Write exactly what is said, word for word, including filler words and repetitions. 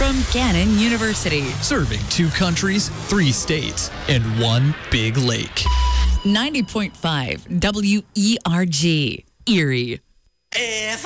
from Gannon University. Serving two countries, three states, and one big lake. ninety point five W E R G, Erie. If